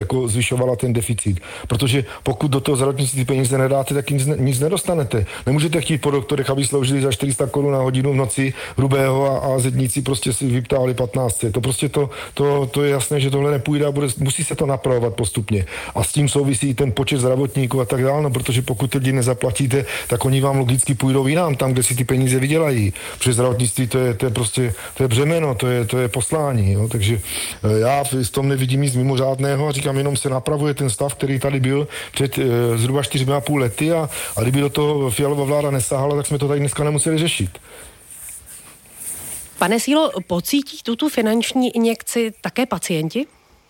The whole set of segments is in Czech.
jako zvyšovala ten deficit. Protože pokud do toho zdravotnictví peníze nedáte, tak nic nedostanete. Nemůžete chtít po doktorech, aby sloužili za 400 korun na hodinu v noci hrubého a zedníci prostě si vyptávali 15. To prostě to je jasné, že tohle nepůjde a musí se to napravovat postupně. A s tím souvisí ten počet zdravotníků a tak dále, no, protože pokud lidi nezaplatíte, tak oni vám logicky půjdou jinam, tam, kde si ty peníze vydělají. Protože zdravotnictví to je prostě břemeno, to je poslání. Jo? Takže já v tom nevidím nic mimořádného a říkám, jenom se napravuje ten stav, který tady byl před zhruba 4,5 lety a kdyby do toho Fialova vláda nesahala, tak jsme to tady dneska nemuseli řešit. Pane Sílo, pocítí tu finanční injekci také pacienti?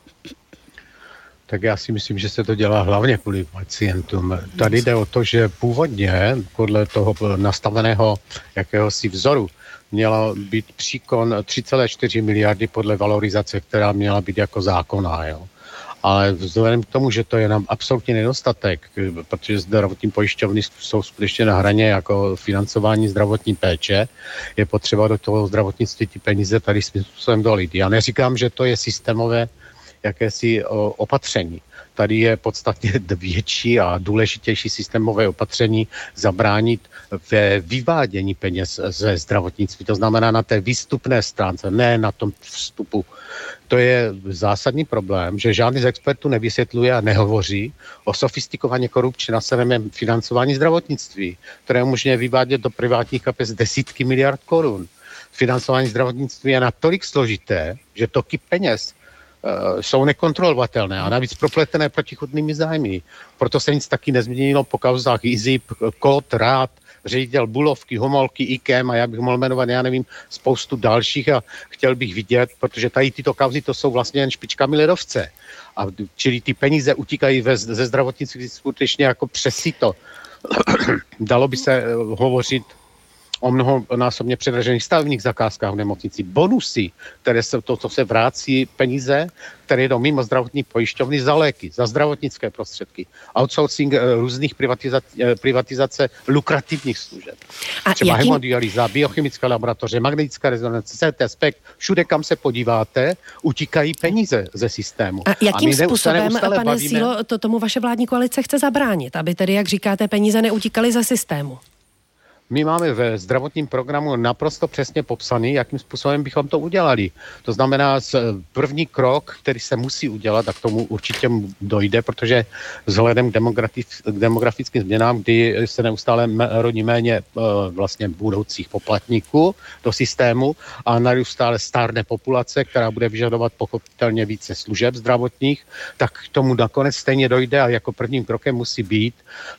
Tak já si myslím, že se to dělá hlavně kvůli pacientům. Tady jde o to, že původně podle toho nastaveného jakéhosi vzoru měla být příkon 3,4 miliardy podle valorizace, která měla být jako zákonná. Jo. Ale vzhledem k tomu, že to je nám absolutně nedostatek, protože zdravotní pojišťovny jsou skutečně na hraně jako financování zdravotní péče, je potřeba do toho zdravotnictví ty peníze tady svým způsobem dolit. Já neříkám, že to je systémové jakési opatření. Tady je podstatně větší a důležitější systémové opatření zabránit ve vyvádění peněz ze zdravotnictví. To znamená na té výstupné stránce, ne na tom vstupu. To je zásadní problém, že žádný z expertů nevysvětluje a nehovoří o sofistikovaně korupčně nastaveném financování zdravotnictví, které umožňuje vyvádět do privátních kapes desítky miliard korun. Financování zdravotnictví je natolik složité, že toky peněz jsou nekontrolovatelné a navíc propletené protichůdnými zájmy. Proto se nic taky nezměnilo po kauzách IZIP, Kot, Rád, ředitel Bulovky, Homolky, IKEM a já bych mohl jmenovat, já nevím, spoustu dalších a chtěl bych vidět, protože tady tyto kauzy to jsou vlastně jen špičkami ledovce. A čili ty peníze utíkají ze zdravotnictví skutečně jako přesito. Dalo by se hovořit o mnohonásobně předražených stavebních zakázkách v nemocnici, bonusy, které se to, co se vrací peníze, které jdou mimo zdravotní pojišťovny za léky, za zdravotnické prostředky, outsourcing různých privatizace lukrativních služeb. A třeba hemodialýza, biochemické laboratoře, magnetická rezonance, CT, SPECT, všude, kam se podíváte, utíkají peníze ze systému. A jakým způsobem, pane Sílo, tomu vaše vládní koalice chce zabránit, aby tedy, jak říkáte, peníze neutíkaly ze systému? My máme ve zdravotním programu naprosto přesně popsaný, jakým způsobem bychom to udělali. To znamená, první krok, který se musí udělat, a k tomu určitě dojde, protože vzhledem k demografickým změnám, kdy se neustále rodí méně vlastně budoucích poplatníků do systému a neustále stárne populace, která bude vyžadovat pochopitelně více služeb zdravotních, tak k tomu nakonec stejně dojde a jako prvním krokem musí být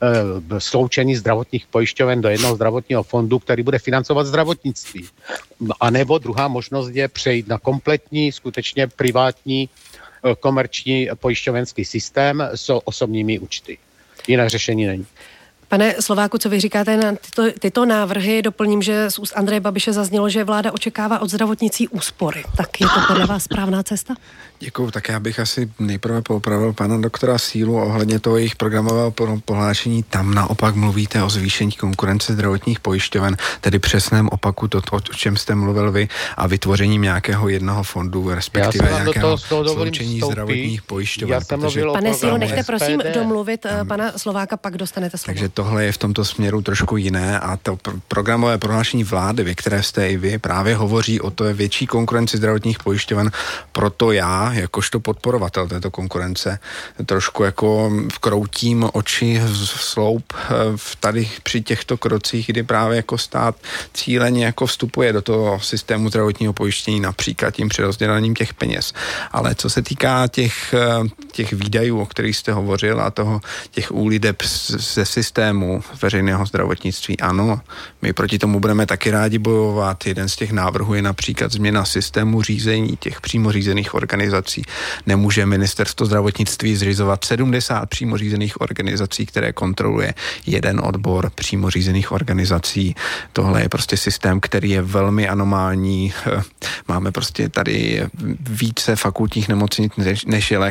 sloučení zdravotních pojišťoven do jednoho zdravotního fondu, který bude financovat zdravotnictví. A nebo druhá možnost je přejít na kompletní, skutečně privátní, komerční pojišťovenský systém s osobními účty. Jiné řešení není. Pane Slováku, co vy říkáte na tyto návrhy? Doplním, že z úst Andreje Babiše zaznělo, že vláda očekává od zdravotnicí úspory. Tak je to podle vás správná cesta? Děkuju, tak já bych asi nejprve popravil pana doktora Sílu ohledně toho jejich programového prohlášení. Tam naopak mluvíte o zvýšení konkurence zdravotních pojišťoven, tedy přesném opaku to, o čem jste mluvil vy, a vytvořením nějakého jednoho fondu, respektive nějakého sloučení zdravotních pojišťoven. Pane Sílo, nechte prosím domluvit pana Slováka, pak dostanete slovo. Takže tohle je v tomto směru trošku jiné a to programové prohlášení vlády, ve které jste i vy, právě hovoří o to větší konkurenci zdravotních pojišťoven, proto já jakožto podporovatel této konkurence trošku jako vkroutím oči v sloup tady při těchto krocích, kdy právě jako stát cíleně jako vstupuje do toho systému zdravotního pojištění, například tím přerozdělením těch peněz. Ale co se týká těch výdajů, o kterých jste hovořil a těch úlideb ze systému veřejného zdravotnictví, ano, my proti tomu budeme taky rádi bojovat. Jeden z těch návrhů je například změna systému řízení těch přímo řízených organizací. Nemůže ministerstvo zdravotnictví zřizovat 70 přímo řízených organizací, které kontroluje jeden odbor přímo řízených organizací. Tohle je prostě systém, který je velmi anomální. Máme prostě tady více fakultních nemocnic, než je lékařských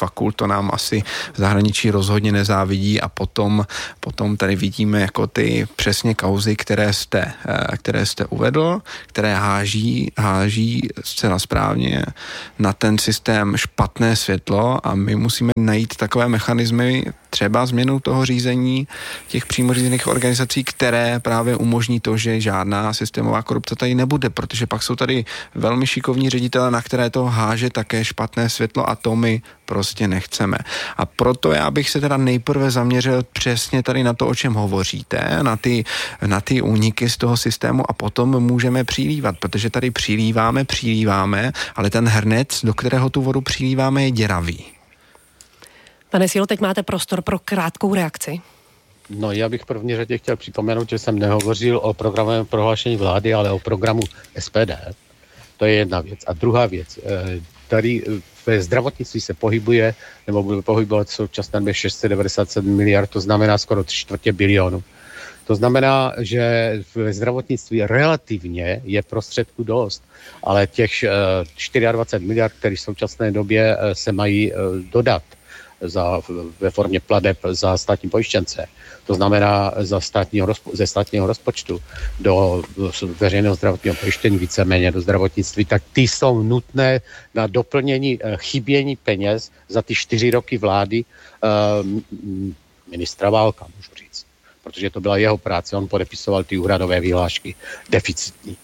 fakult, to nám asi v zahraničí rozhodně nezávidí a potom tady vidíme jako ty přesně kauzy, které jste uvedl, které háží zcela správně na ten systém špatné světlo a my musíme najít takové mechanismy, třeba změnu toho řízení těch přímo řízených organizací, které právě umožní to, že žádná systémová korupce tady nebude, protože pak jsou tady velmi šikovní ředitelé, na které to háže také špatné světlo a to my prostě nechceme. A proto já bych se teda nejprve zaměřil přesně tady na to, o čem hovoříte, na ty úniky z toho systému a potom můžeme přilívat, protože tady přilíváme, ale ten hrnec, do kterého tu vodu přilíváme, je děravý. Pane Sílo, teď máte prostor pro krátkou reakci. No, já bych v první řadě chtěl připomenout, že jsem nehovořil o programovém prohlášení vlády, ale o programu SPD. To je jedna věc. A druhá věc, tady ve zdravotnictví se pohybuje, nebo bude pohybovat v současné době 697 miliard, to znamená skoro 3/4 bilionu. To znamená, že ve zdravotnictví relativně je prostředků dost, ale těch 24 miliard, které v současné době se mají dodat ve formě plateb za státní pojištěnce, to znamená ze státního rozpočtu do veřejného zdravotního pojištění, víceméně do zdravotnictví, tak ty jsou nutné na doplnění chybění peněz za ty 4 roky vlády ministra Válka, můžu říct. Protože to byla jeho práce, on podepisoval ty úhradové vyhlášky deficitní.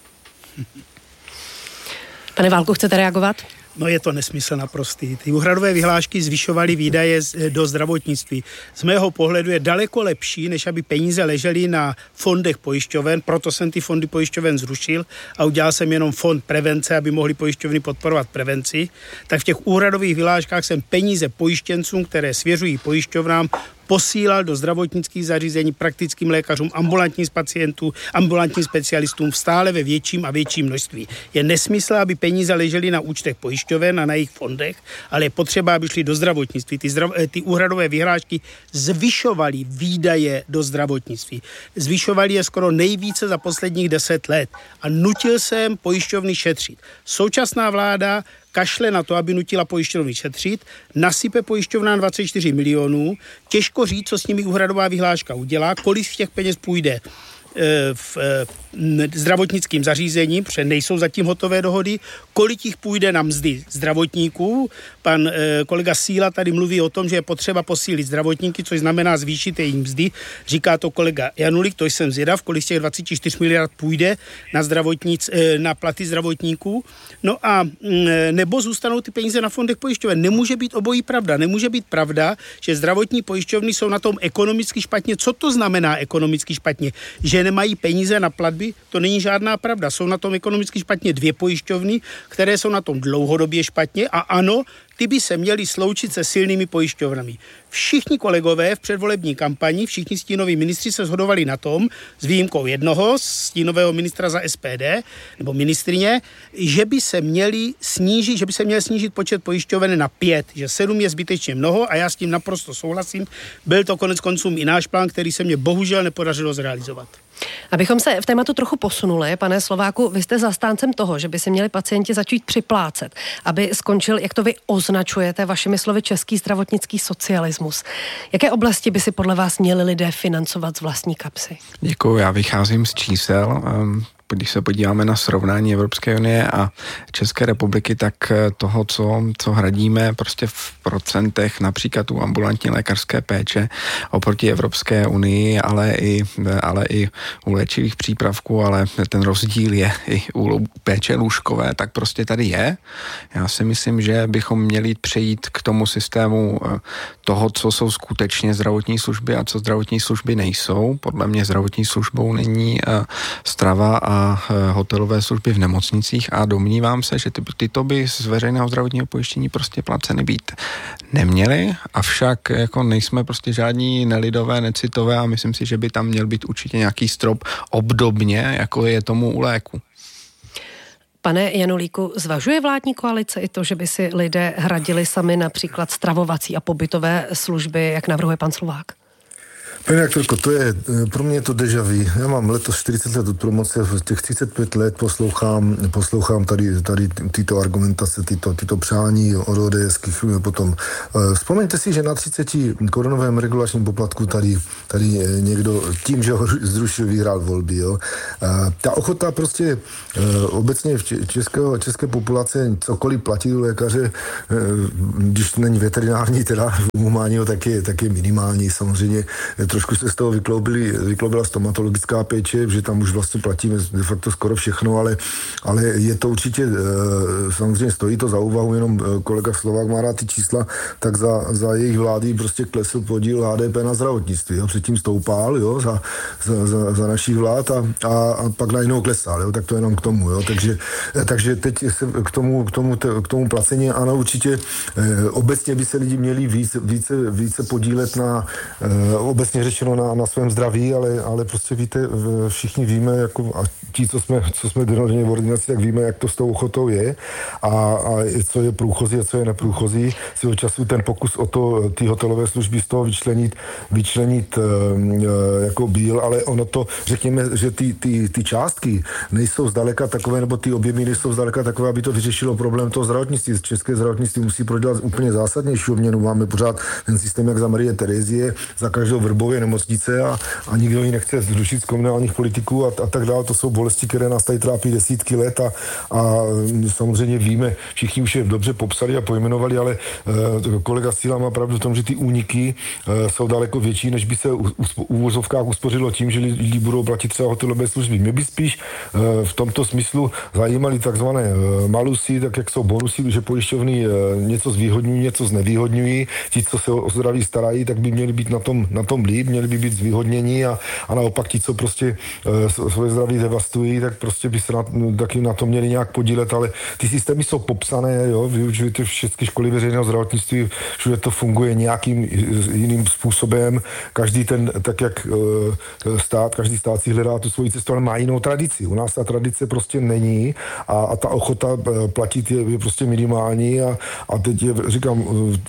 Pane Válku, chcete reagovat? No je to nesmysl naprostý. Ty úhradové vyhlášky zvyšovaly výdaje do zdravotnictví. Z mého pohledu je daleko lepší, než aby peníze ležely na fondech pojišťoven, proto jsem ty fondy pojišťoven zrušil a udělal jsem jenom fond prevence, aby mohly pojišťovny podporovat prevenci. Tak v těch úhradových vyhláškách jsem peníze pojištěncům, které svěřují pojišťovnám, posílal do zdravotnických zařízení, praktickým lékařům, ambulantním specialistům stále ve větším a větším množství. Je nesmysl, aby peníze ležely na účtech pojišťoven a na jejich fondech, ale je potřeba, aby šly do zdravotnictví. Ty úhradové vyhlášky zvyšovaly výdaje do zdravotnictví. Zvyšovaly je skoro nejvíce za posledních 10 let a nutil jsem pojišťovny šetřit. Současná vláda kašle na to, aby nutila pojišťovny šetřit, nasype pojišťovnám 24 milionů, těžko říct, co s nimi úhradová vyhláška udělá, kolik z těch peněz půjde v zdravotnickým zařízením, protože nejsou zatím hotové dohody, kolik jich půjde na mzdy zdravotníků. Pan kolega Síla tady mluví o tom, že je potřeba posílit zdravotníky, což znamená zvýšit jejich mzdy. Říká to kolega Janulík, to jsem zvědav, kolik z těch 24 miliard půjde na platy zdravotníků. No a nebo zůstanou ty peníze na fondech pojišťoven. Nemůže být obojí pravda. Nemůže být pravda, že zdravotní pojišťovny jsou na tom ekonomicky špatně. Co to znamená ekonomicky špatně? Že nemají peníze na platby, to není žádná pravda. Jsou na tom ekonomicky špatně 2 pojišťovny, které jsou na tom dlouhodobě špatně a ano, ty by se měly sloučit se silnými pojišťovnami. Všichni kolegové v předvolební kampani, všichni stínoví ministři se shodovali na tom, s výjimkou jednoho stínového ministra za SPD, nebo ministrině, že by se měl snížit počet pojišťoven na 5, že 7 je zbytečně mnoho a já s tím naprosto souhlasím. Byl to konec konců i náš plán, který se mě bohužel nepodařilo zrealizovat. Abychom se v tématu trochu posunuli, pane Slováku, vy jste zastáncem toho, že by si měli pacienti začít připlácet, aby skončil, jak to vy označujete vašimi slovy, český zdravotnický socialismus. Jaké oblasti by si podle vás měli lidé financovat z vlastní kapsy? Děkuji, já vycházím z čísel. Když se podíváme na srovnání Evropské unie a České republiky, tak toho, co hradíme prostě v procentech, například u ambulantní lékařské péče oproti Evropské unii, ale i u léčivých přípravků, ale ten rozdíl je i u péče lůžkové, tak prostě tady je. Já si myslím, že bychom měli přejít k tomu systému toho, co jsou skutečně zdravotní služby a co zdravotní služby nejsou. Podle mě zdravotní službou není strava a hotelové služby v nemocnicích a domnívám se, že tyto by z veřejného zdravotního pojištění prostě placeny být neměly, avšak jako nejsme prostě žádní nelidové, necitové a myslím si, že by tam měl být určitě nějaký strop obdobně, jako je tomu u léku. Pane Janulíku, zvažuje vládní koalice i to, že by si lidé hradili sami například stravovací a pobytové služby, jak navrhuje pan Slovák? Pane doktorko, to je, pro mě je to déjà vu. Já mám letos 40 let od promoce, v těch 35 let poslouchám tady tyto argumentace, tyto přání od ODSkých potom. Vzpomeňte si, že na 30 korunovém regulačním poplatku tady někdo tím, že ho zrušil, vyhrál volby. Jo. Ta ochota prostě obecně v české populace cokoliv platí u lékaře, když není veterinární, teda humánního, tak je minimální. Samozřejmě trošku se z toho vykloubila stomatologická péče, že tam už vlastně platíme de facto skoro všechno, ale je to určitě, samozřejmě stojí to za úvahu, jenom kolega Slovák má rád ty čísla, tak za jejich vlády prostě klesl podíl HDP na zdravotnictví. Jo. Předtím stoupal, jo, za našich vlád a pak najednou klesal, jo, tak to jenom k tomu, jo. Takže teď se k tomu placení, ano, určitě obecně by se lidi měli více podílet na obecně řečeno na svém zdraví, ale prostě víte, všichni víme, jako, a ti, co jsme dennodenně v ordinaci, tak víme, jak to s tou ochotou je a co je průchozí a co je neprůchozí. Svého času ten pokus o to, ty hotelové služby z toho vyčlenit jako byl, ale ono to, řekněme, že ty částky nejsou zdaleka takové, nebo ty objemy nejsou zdaleka takové, aby to vyřešilo problém toho zdravotnictví. České zdravotnictví musí prodělat úplně zásadnější obměnu. Máme pořád ten systém, jak za Marie Terezie, za každou Vrbově nemocnice a nikdo ji nechce zrušit z komunálních politiků a tak dále. To jsou bolesti, které nás tady trápí desítky let a samozřejmě víme, všichni už je dobře popsali a pojmenovali, ale kolega Síla má pravdu v tom, že ty úniky jsou daleko větší, než by se v uvozovkách uspořilo tím, že lidi budou platit třeba hotelové služby. Mě by spíš v tomto smyslu zajímaly takzvané malusy, tak jak jsou bonusy, že pojišťovny něco zvýhodňují, něco znevýhodňují. Ti, co se o zdraví starají, tak by měli být na tom líp, měli by být zvýhodnění a naopak ti, co prostě svoje zdraví devastují, tak prostě by se taky na to měli nějak podílet, ale ty systémy jsou popsané, jo, vyučujete všechny školy veřejného zdravotnictví, všude to funguje nějakým jiným způsobem, každý stát si hledá tu svoji cestu, ale má jinou tradici. U nás ta tradice prostě není a ta ochota platit je prostě minimální a teď říkám,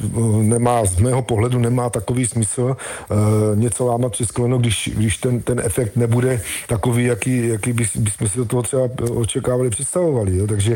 z mého pohledu nemá takový smysl něco lámat přes koleno, když ten efekt nebude takový, jaký bychom si do toho třeba očekávali, představovali. Jo. Takže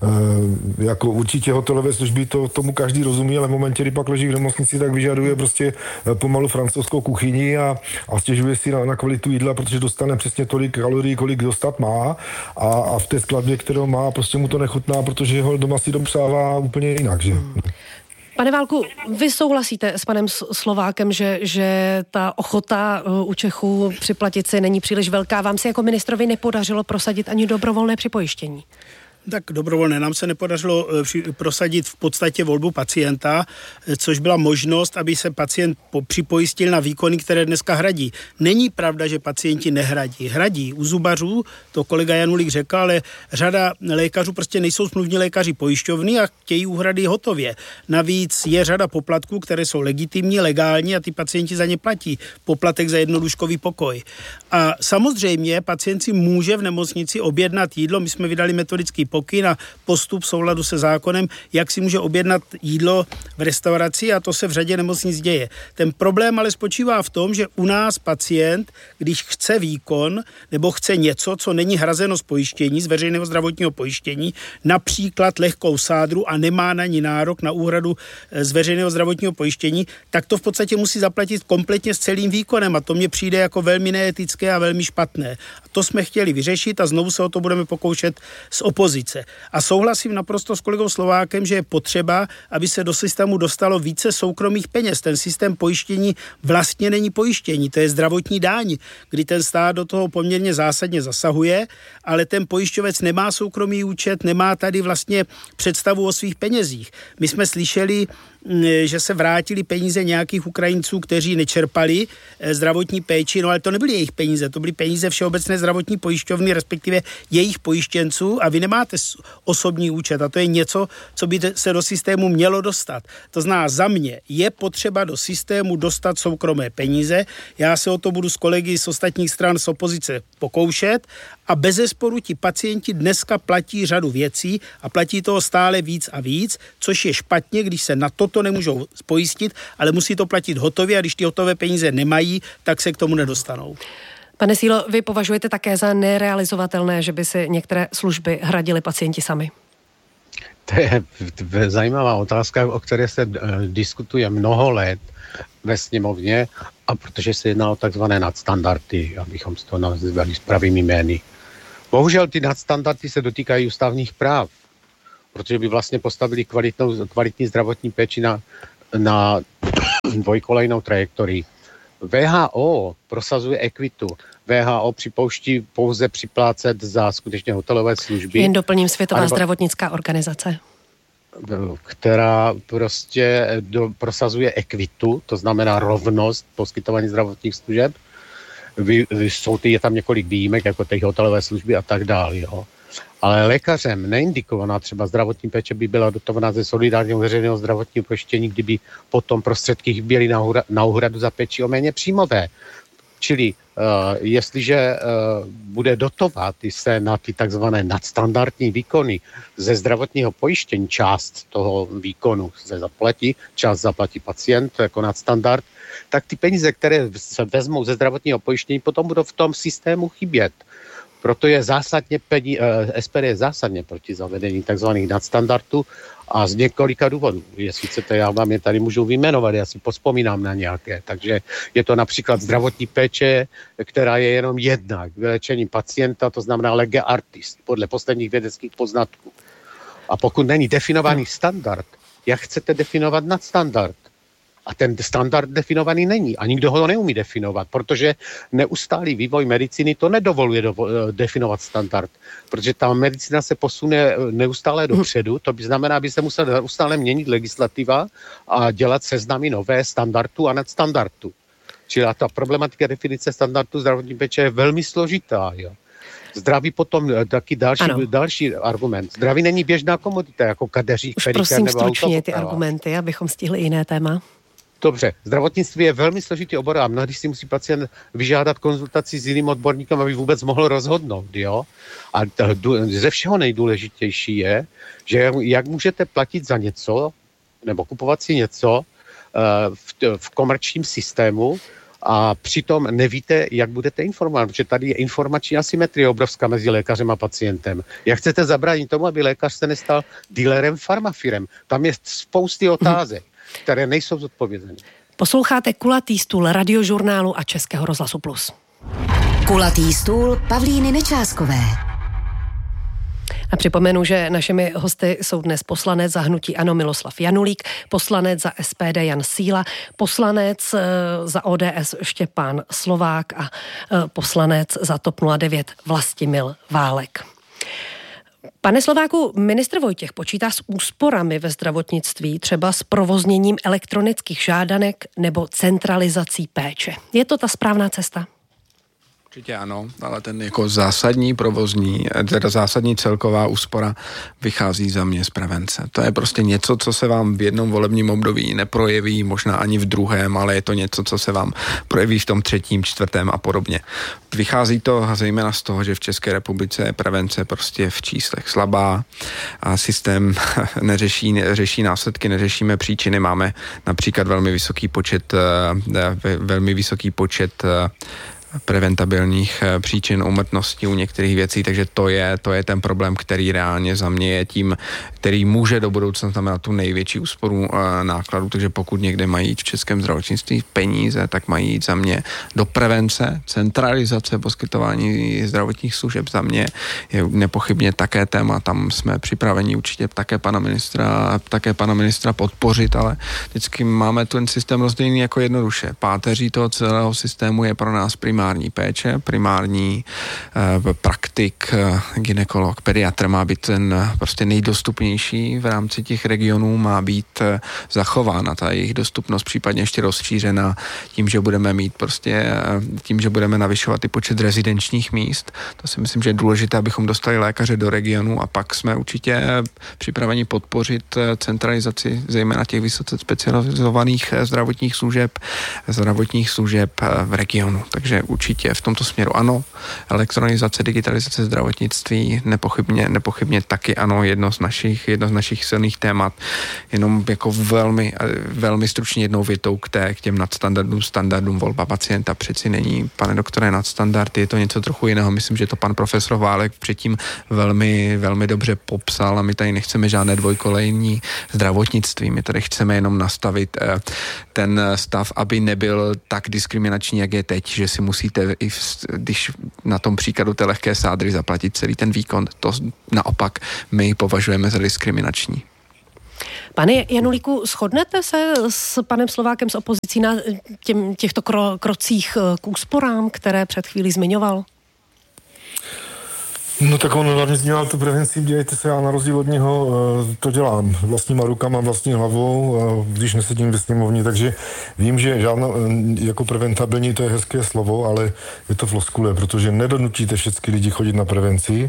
jako určitě hotelové služby tomu každý rozumí, ale v momentě, kdy pak leží v nemocnici, tak vyžaduje prostě pomalu francouzskou kuchyni a stěžuje si na kvalitu jídla, protože dostane přesně tolik kalorií, kolik dostat má a v té skladbě, kterou má, prostě mu to nechutná, protože ho doma si dopřává úplně jinak, že? Pane Válku, vy souhlasíte s panem Slovákem, že ta ochota u Čechů připlatit si není příliš velká. Vám se jako ministrovi nepodařilo prosadit ani dobrovolné připojištění? Tak dobrovolné. Nám se nepodařilo prosadit v podstatě volbu pacienta, což byla možnost, aby se pacient připojistil na výkony, které dneska hradí. Není pravda, že pacienti nehradí. Hradí u zubařů, to kolega Janulík řekl, ale řada lékařů prostě nejsou smluvní lékaři pojišťovny a chtějí úhrady hotově. Navíc je řada poplatků, které jsou legitimní, legální a ty pacienti za ně platí. Poplatek za jednolůžkový pokoj. A samozřejmě pacient si může v nemocnici objednat jídlo. My jsme vydali metodický pokyn a postup v souladu se zákonem, jak si může objednat jídlo v restauraci a to se v řadě nemocnic děje. Ten problém ale spočívá v tom, že u nás pacient, když chce výkon nebo chce něco, co není hrazeno z pojištění, z veřejného zdravotního pojištění, například lehkou sádru a nemá na ní nárok na úhradu z veřejného zdravotního pojištění, tak to v podstatě musí zaplatit kompletně s celým výkonem a to mně přijde jako velmi neetické a velmi špatné. A to jsme chtěli vyřešit a znovu se o to budeme pokoušet z opozice. A souhlasím naprosto s kolegou Slovákem, že je potřeba, aby se do systému dostalo více soukromých peněz. Ten systém pojištění vlastně není pojištění, to je zdravotní daň, kdy ten stát do toho poměrně zásadně zasahuje, ale ten pojišťovec nemá soukromý účet, nemá tady vlastně představu o svých penězích. My jsme slyšeli, že se vrátili peníze nějakých Ukrajinců, kteří nečerpali zdravotní péči, no ale to nebyly jejich peníze, to byly peníze Všeobecné zdravotní pojišťovny, respektive jejich pojištěnců a vy nemáte osobní účet a to je něco, co by se do systému mělo dostat. To znamená, za mě je potřeba do systému dostat soukromé peníze, já se o to budu s kolegy z ostatních stran z opozice pokoušet a bezesporu ti pacienti dneska platí řadu věcí a platí toho stále víc a víc, což je špatně, když se na to auto nemůžou spojistit, ale musí to platit hotově a když ty hotové peníze nemají, tak se k tomu nedostanou. Pane Sílo, vy považujete také za nerealizovatelné, že by si některé služby hradili pacienti sami? To je zajímavá otázka, o které se diskutuje mnoho let ve sněmovně, a protože se jedná o takzvané nadstandardy, abychom to nazvali pravými jmény. Bohužel ty nadstandardy se dotýkají ústavních práv, protože by vlastně postavili kvalitní zdravotní péči na dvojkolejnou trajektorii. WHO prosazuje ekvitu. WHO připouští pouze připlácet za skutečně hotelové služby. Jen doplním, Světová zdravotnická organizace, která prostě prosazuje ekvitu, to znamená rovnost poskytování zdravotních služeb. Je tam několik výjimek, jako ty hotelové služby a tak dále. Jo. Ale lékařem neindikovaná třeba zdravotní péče by byla dotovaná ze solidárního veřejného zdravotního pojištění, kdyby potom prostředky chyběly na úhradu za péči o méně příjmové. Čili jestliže bude dotovat se na ty takzvané nadstandardní výkony ze zdravotního pojištění, část toho výkonu se zaplatí, část zaplatí pacient jako nadstandard, tak ty peníze, které se vezmou ze zdravotního pojištění, potom budou v tom systému chybět. Proto je SPD je zásadně proti zavedení takzvaných nadstandardů a z několika důvodů. Jestli chcete, já vám je tady můžu vyjmenovat, já si povzpomínám na nějaké. Takže je to například zdravotní péče, která je jenom jedna k vylečení pacienta, to znamená lege artis, podle posledních vědeckých poznatků. A pokud není definovaný standard, jak chcete definovat nadstandard? A ten standard definovaný není a nikdo ho neumí definovat, protože neustálý vývoj medicíny to nedovoluje definovat standard, protože ta medicína se posune neustále dopředu, to by znamená, aby se musela neustále měnit legislativa a dělat seznamy nové standardů a nadstandardů. Čili ta problematika definice standardů zdravotní péče je velmi složitá. Jo. Zdraví potom taky další argument. Zdraví není běžná komodita, jako kadeřík, pedikér nebo autopoprava. Prosím stručně ty argumenty, abychom stihli jiné téma. Dobře, zdravotnictví je velmi složitý obor a mnohdy si musí pacient vyžádat konzultaci s jiným odborníkem, aby vůbec mohl rozhodnout. Jo? A ze všeho nejdůležitější je, že jak můžete platit za něco, nebo kupovat si něco v komerčním systému, a přitom nevíte, jak budete informovat, protože tady je informační asymetrie obrovská mezi lékařem a pacientem. Jak chcete zabránit tomu, aby lékař se nestal dealerem farmafirem? Tam je spousty otázek, které nejsou zodpovězeny. Posloucháte Kulatý stůl Radiožurnálu a Českého rozhlasu Plus. Kulatý stůl Pavlíny Nečáskové. A připomenu, že našimi hosty jsou dnes poslanec za hnutí ANO Miloslav Janulík, poslanec za SPD Jan Síla, poslanec za ODS Štěpán Slovák a poslanec za TOP 09 Vlastimil Válek. Pane Slováku, ministr Vojtěch počítá s úsporami ve zdravotnictví, třeba s provozněním elektronických žádanek nebo centralizací péče. Je to ta správná cesta? Určitě ano, ale ten jako zásadní provozní, teda zásadní celková úspora vychází za mě z prevence. To je prostě něco, co se vám v jednom volebním období neprojeví, možná ani v druhém, ale je to něco, co se vám projeví v tom třetím, čtvrtém a podobně. Vychází to zejména z toho, že v České republice je prevence prostě v číslech slabá a systém neřeší následky, neřešíme příčiny. Máme například velmi vysoký počet preventabilních příčin úmrtnosti u některých věcí, takže to je ten problém, který reálně za mě je tím, který může do budoucna znamenat tu největší úsporu nákladů, takže pokud někde mají jít v českém zdravotnictví peníze, tak mají jít za mě do prevence, centralizace poskytování zdravotních služeb za mě je nepochybně také téma, tam jsme připraveni určitě také pana ministra podpořit, ale vždycky máme ten systém rozdělený jako jednoduše. Páteří toho celého systému je pro nás primární péče, primární praktik, gynekolog, pediatr má být ten prostě nejdostupnější v rámci těch regionů, má být zachována ta jejich dostupnost, případně ještě rozšířena tím, že budeme navyšovat i počet rezidenčních míst. To si myslím, že je důležité, abychom dostali lékaře do regionu a pak jsme určitě připraveni podpořit centralizaci zejména těch vysoce specializovaných zdravotních služeb v regionu. Takže určitě v tomto směru ano. Elektronizace, digitalizace zdravotnictví, nepochybně taky ano, jedno z našich silných témat. Jenom jako velmi stručně jednou větou k těm standardům volba pacienta přeci není, pane doktore, nadstandard, je to něco trochu jiného. Myslím, že to pan profesor Válek předtím velmi dobře popsal a my tady nechceme žádné dvojkolejní zdravotnictví. My tady chceme jenom nastavit ten stav, aby nebyl tak diskriminační, jak je teď, že si musíte, když na tom příkladu té lehké sádry zaplatit celý ten výkon. To naopak my považujeme za diskriminační. Pane Janulíku, shodnete se s panem Slovákem z opozicí na těchto krocích k úsporám, které před chvílí zmiňoval? No tak on hlavně dělal tu prevenci, dělejte se, já na rozdíl od něho to dělám vlastníma rukama, vlastní hlavou, když nesedím ve sněmovně, takže vím, že žádno, jako preventabilní to je hezké slovo, ale je to floskule, protože nedonutíte všechny lidi chodit na prevenci,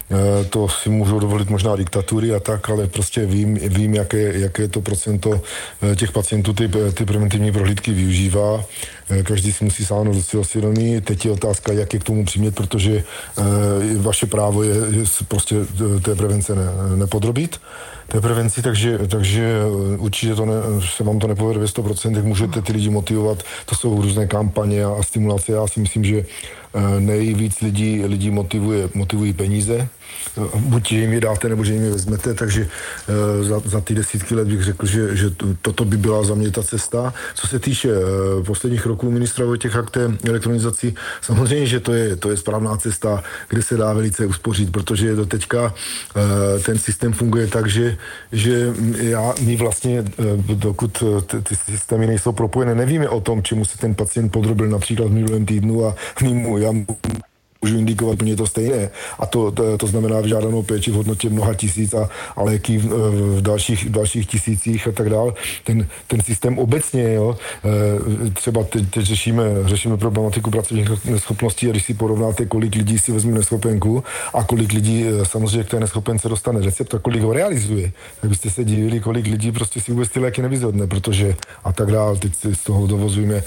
to si můžou dovolit možná diktatury a tak, ale prostě vím jaké to procento těch pacientů ty preventivní prohlídky využívá. Každý si musí sáhnout do svého svědomí. Teď je otázka, jak je k tomu přimět, protože vaše právo je prostě té prevence nepodrobit, té prevenci, takže určitě se vám to nepovede ve 100%, jak můžete ty lidi motivovat. To jsou různé kampaně a stimulace. Já si myslím, že nejvíc lidí motivují peníze. Buď jim je dáte, nebo že jim je vezmete, takže za ty desítky let bych řekl, že toto by byla za mě ta cesta. Co se týče posledních roků ministra Vojtěcha k té elektronizaci, samozřejmě, že to je správná cesta, kde se dá velice uspořit, protože do teďka ten systém funguje tak, že my vlastně, dokud ty systémy nejsou propojené, nevíme o tom, čemu se ten pacient podrobil například v minulém týdnu a já můžu indikovat úplně to stejné. A to znamená vyžádanou péči v hodnotě mnoha tisíc a léky v dalších tisících a tak dál. Ten systém obecně, jo, třeba teď řešíme problematiku pracovních neschopností a když si porovnáte, kolik lidí si vezme neschopenku a kolik lidí samozřejmě k té neschopence dostane recept a kolik ho realizuje, tak byste se divili, kolik lidí prostě si vůbec ty léky nevyzvedne, protože a tak dál. Teď si z toho dovozujeme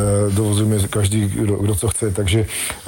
každý, kdo co chce. Takže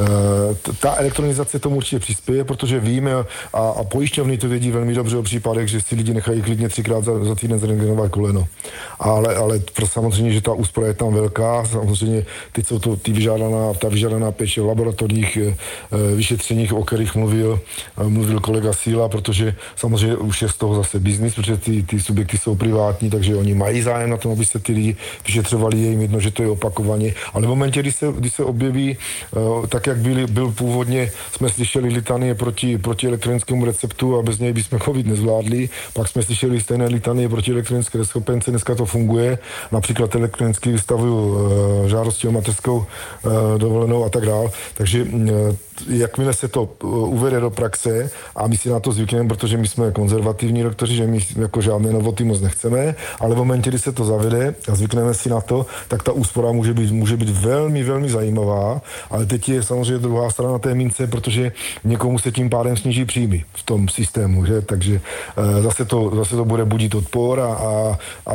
ta elektronizace tomu určitě přispěje, protože víme a pojišťovny to vědí velmi dobře o případech, že si lidi nechají klidně 3krát za týden zrentgenovat koleno. Ale samozřejmě, že ta úspora je tam velká, samozřejmě teď jsou to ta vyžádaná péče v laboratorních vyšetřeních, o kterých mluvil kolega Síla, protože samozřejmě už je z toho zase biznis, protože ty subjekty jsou privátní, takže oni mají zájem na tom, aby se ty lidi vyšetřovali, je jim jedno, že to je opakovaně, ale v momentě, kdy se objeví, tak jak byl původně, jsme slyšeli litanie proti elektronickému receptu a bez něj bychom COVID nezvládli, pak jsme slyšeli stejné litanie proti elektronické neschopence, dneska to funguje, například elektronicky vystavuju žádosti o mateřskou dovolenou a tak dál, takže jakmile se to uvede do praxe a my si na to zvykneme, protože my jsme konzervativní doktoři, že my jako žádné novoty moc nechceme, ale v momentě, kdy se to zavede a zvykneme si na to, tak ta úspora může být velmi, velmi zajímavá, ale teď je samozřejmě druhá strana té mince, protože někomu se tím pádem sníží příjmy v tom systému, že? Takže zase to bude budit odpor a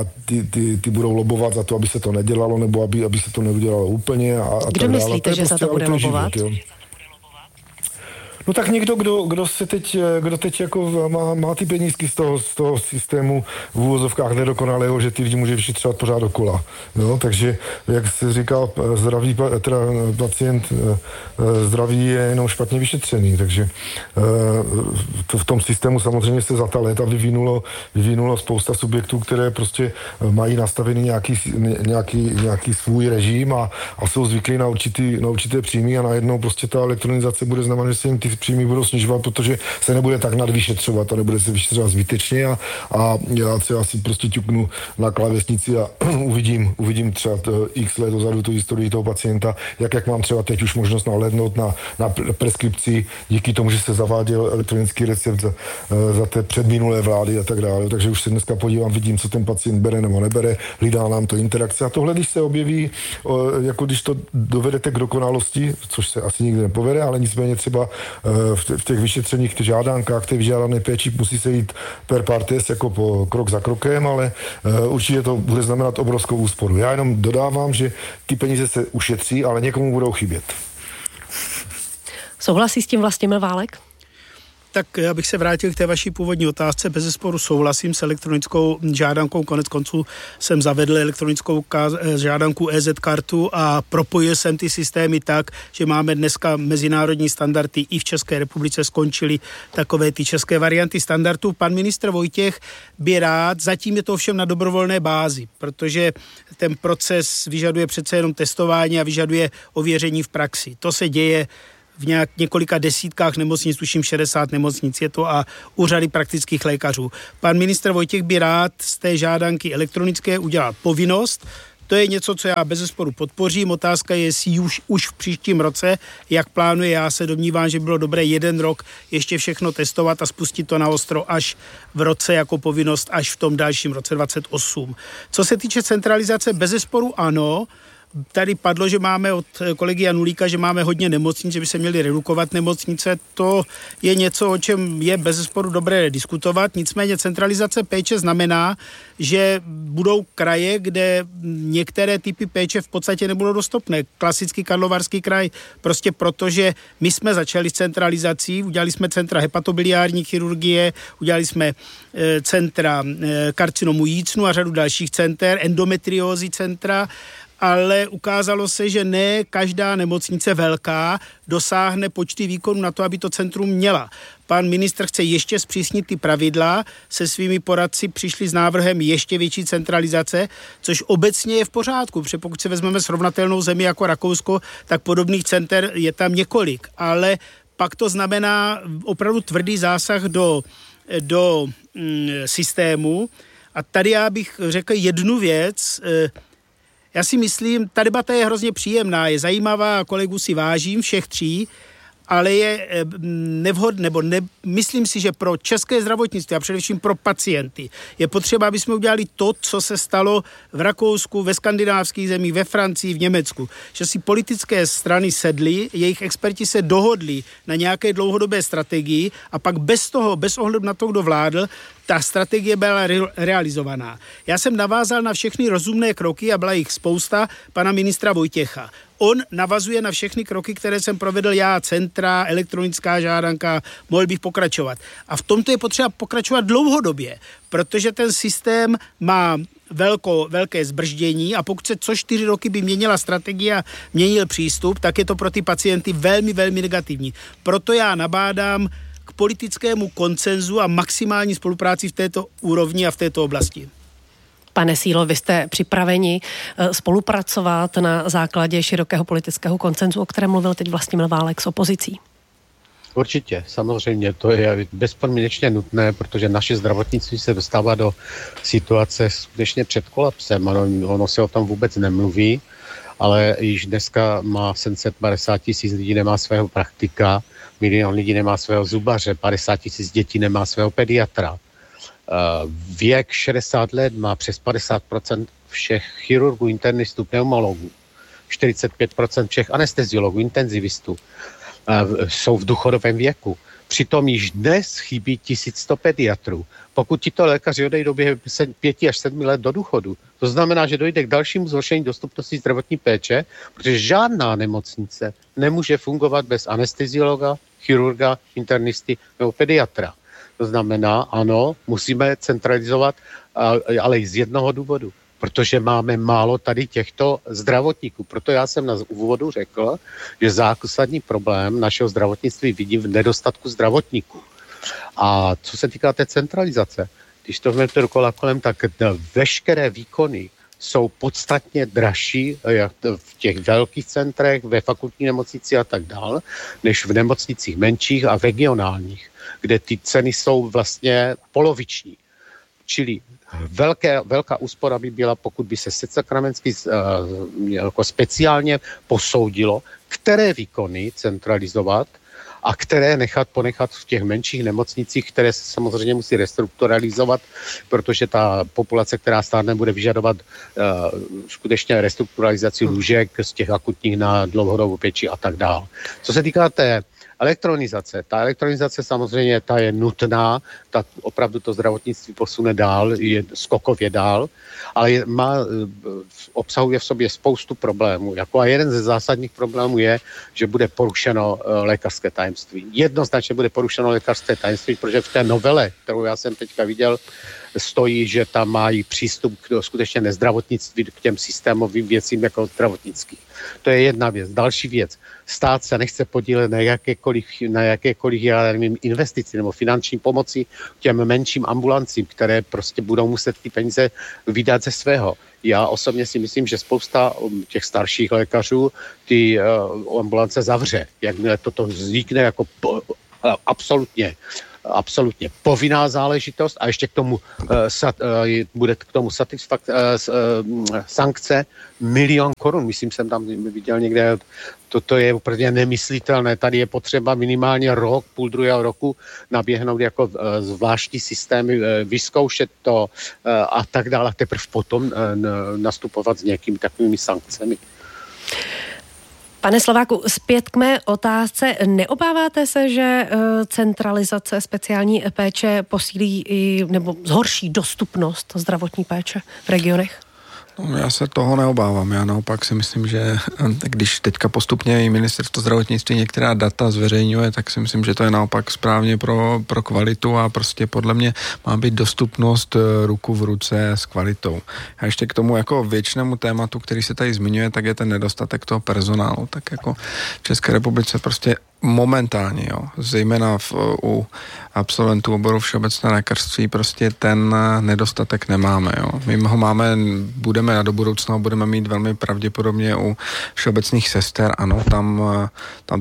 ty budou lobovat za to, aby se to nedělalo, nebo aby se to neudělalo úplně. Kdo myslíte, že za to bude lobovat? No tak někdo, kdo teď jako má ty penízky z toho systému v úvozovkách nedokonalého, že ty lidi může vyšetřovat pořád dokola. No, takže, jak se říká, pacient zdravý je jenom špatně vyšetřený, takže v tom systému samozřejmě se za ta léta vyvinulo spousta subjektů, které prostě mají nastavený nějaký svůj režim a jsou zvyklí na určité příjmy a najednou prostě ta elektronizace bude znamenat, že se jim ty příjmy budou snižovat, protože se nebude tak nadvyšetřovat a nebude se vyšetřovat zbytečně a já třeba si prostě ťuknu na klávesnici a uvidím třeba x let dozadu tu historii toho pacienta, jak mám třeba teď už možnost nahlédnout na preskripci díky tomu, že se zaváděl elektronický recept za té předminulé vlády a tak dále. Takže už se dneska podívám, vidím, co ten pacient bere nebo nebere, hlídá nám to interakce a tohle, když se objeví, jako když to dovedete k dokonalosti, což se asi nikdy nepovede, ale nicméně třeba v těch vyšetřeních, v těch žádánkách, v té vyžádané péči musí se jít per partes jako krok za krokem, ale určitě to bude znamenat obrovskou úsporu. Já jenom dodávám, že ty peníze se ušetří, ale někomu budou chybět. Souhlasí s tím Vlastimil Válek? Tak já bych se vrátil k té vaší původní otázce. Bezesporu souhlasím s elektronickou žádankou. Konec konců jsem zavedl elektronickou žádanku EZ kartu a propojil jsem ty systémy tak, že máme dneska mezinárodní standardy. I v České republice skončily takové ty české varianty standardů. Pan ministr Vojtěch by rád, zatím je to ovšem na dobrovolné bázi, protože ten proces vyžaduje přece jenom testování a vyžaduje ověření v praxi. To se děje v několika desítkách nemocnic, tuším 60 nemocnic je to, a úřady praktických lékařů. Pan ministr Vojtěch by rád z té žádanky elektronické udělal povinnost. To je něco, co já bezesporu podpořím. Otázka je, jestli už v příštím roce, jak plánuje. Já se domnívám, že bylo dobré 1 rok ještě všechno testovat a spustit to na ostro až v roce jako povinnost, až v tom dalším roce 2028. Co se týče centralizace, bezesporu ano. Tady padlo, že máme od kolegy Janulíka, že máme hodně nemocnic, že by se měly redukovat nemocnice. To je něco, o čem je bezesporu dobré diskutovat. Nicméně centralizace péče znamená, že budou kraje, kde některé typy péče v podstatě nebudou dostupné. Klasický Karlovarský kraj, prostě protože my jsme začali s centralizací, udělali jsme centra hepatobiliární chirurgie, udělali jsme centra karcinomu jícnu a řadu dalších center, endometriózy centra, ale ukázalo se, že ne každá nemocnice velká dosáhne počty výkonů na to, aby to centrum měla. Pan ministr chce ještě zpřísnit ty pravidla, se svými poradci přišli s návrhem ještě větší centralizace, což obecně je v pořádku, protože pokud se vezmeme srovnatelnou zemi jako Rakousko, tak podobných center je tam několik, ale pak to znamená opravdu tvrdý zásah do systému. A tady já bych řekl jednu věc. Já si myslím, ta debata je hrozně příjemná, je zajímavá, kolegů si vážím, všech 3, ale je nevhodné, nebo myslím si, že pro české zdravotnictví a především pro pacienty je potřeba, aby jsme udělali to, co se stalo v Rakousku, ve skandinávských zemích, ve Francii, v Německu. Že si politické strany sedly, jejich experti se dohodli na nějaké dlouhodobé strategii a pak bez ohledu na to, kdo vládl, ta strategie byla realizovaná. Já jsem navázal na všechny rozumné kroky a byla jich spousta pana ministra Vojtěcha. On navazuje na všechny kroky, které jsem provedl já, centra, elektronická žádanka, mohl bych pokračovat. A v tomto je potřeba pokračovat dlouhodobě, protože ten systém má velké zbrždění a pokud se co 4 roky by měnila strategie a měnil přístup, tak je to pro ty pacienty velmi, velmi negativní. Proto já nabádám k politickému konsenzu a maximální spolupráci v této úrovni a v této oblasti. Pane Sílo, vy jste připraveni spolupracovat na základě širokého politického konsenzu, o kterém mluvil teď Vlastimil Válek s opozicí? Určitě, samozřejmě, to je bezpodmínečně nutné, protože naše zdravotnictví se dostává do situace skutečně před kolapsem. Ono se o tom vůbec nemluví, ale již dneska má 750 000 lidí nemá svého praktika, 1 000 000 lidí nemá svého zubaře, 50 000 dětí nemá svého pediatra. Věk 60 let má přes 50% všech chirurgů, internistů, pneumologů, 45% všech anesteziologů, intenzivistů jsou v důchodovém věku. Přitom již dnes chybí 1100 pediatrů. Pokud tito lékaři odejdou během 5 až 7 let do důchodu, to znamená, že dojde k dalšímu zhoršení dostupnosti zdravotní péče, protože žádná nemocnice nemůže fungovat bez anesteziologa, chirurga, internisty nebo pediatra. To znamená, ano, musíme centralizovat, ale i z jednoho důvodu, protože máme málo tady těchto zdravotníků. Proto já jsem na úvodu řekl, že zásadní problém našeho zdravotnictví vidím v nedostatku zdravotníků. A co se týká té centralizace, když to vezmete dokola kolem, tak veškeré výkony jsou podstatně dražší v těch velkých centrech, ve fakultní nemocnici a tak dál, než v nemocnicích menších a regionálních, kde ty ceny jsou vlastně poloviční. Čili velká úspora by byla, pokud by se sakramentsky jako speciálně posoudilo, které výkony centralizovat a které ponechat v těch menších nemocnicích, které se samozřejmě musí restrukturalizovat, protože ta populace, která stárne, bude vyžadovat skutečně restrukturalizaci lůžek z těch akutních na dlouhodobou péči a tak dále. Co se týká té elektronizace. Ta elektronizace samozřejmě, ta je nutná, ta opravdu to zdravotnictví posune dál, je skokově dál, ale obsahuje v sobě spoustu problémů. A jeden ze zásadních problémů je, že bude porušeno lékařské tajemství. Jednoznačně bude porušeno lékařské tajemství, protože v té novele, kterou já jsem teďka viděl, stojí, že tam mají přístup k skutečně nezdravotnictví, k těm systémovým věcím jako zdravotnických. To je jedna věc. Další věc. Stát se nechce podílet na jakékoliv já nevím, investici nebo finanční pomoci těm menším ambulancím, které prostě budou muset ty peníze vydat ze svého. Já osobně si myslím, že spousta těch starších lékařů ty ambulance zavře. Jakmile toto vznikne jako absolutně povinná záležitost a ještě k tomu bude k tomu sankce 1 000 000 korun. Myslím, jsem tam viděl někde, toto je úplně nemyslitelné. Tady je potřeba minimálně rok, půl druhého roku naběhnout jako zvláštní systémy, vyzkoušet to a tak dále. Teprve potom nastupovat s nějakými takovými sankcemi. Pane Slováku, zpět k mé otázce. Neobáváte se, že centralizace speciální péče posílí nebo zhorší dostupnost zdravotní péče v regionech? No, já se toho neobávám. Já naopak si myslím, že když teďka postupně i ministerstvo zdravotnictví některá data zveřejňuje, tak si myslím, že to je naopak správně pro kvalitu a prostě podle mě má být dostupnost ruku v ruce s kvalitou. A ještě k tomu jako věčnému tématu, který se tady zmiňuje, tak je ten nedostatek toho personálu. Tak jako v České republice prostě momentálně, jo, zejména u absolventů oboru všeobecné lékařství prostě ten nedostatek nemáme, jo. My ho máme, budeme a do budoucna budeme mít velmi pravděpodobně u všeobecných sester, ano, tam